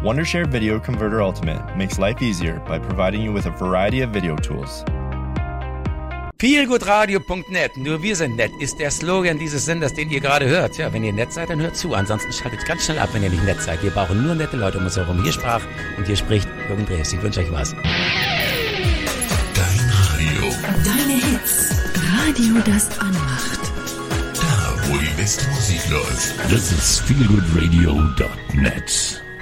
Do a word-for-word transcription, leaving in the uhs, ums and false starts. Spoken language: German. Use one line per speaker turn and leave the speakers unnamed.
Wondershare Video Converter Ultimate makes life easier by providing you with a variety of video tools.
Feelgoodradio Punkt net, nur wir sind nett, ist der Slogan dieses Senders, den ihr gerade hört. Ja, wenn ihr nett seid, dann hört zu. Ansonsten schaltet ganz schnell ab, wenn ihr nicht nett seid. Wir brauchen nur nette Leute um uns herum. Hier sprach und hier spricht Jürgen Drees. Ich wünsche euch was.
Dein Radio.
Deine Hits. Radio, das anmacht.
Da, wo die beste Musik läuft.
This is feelgoodradio Punkt net.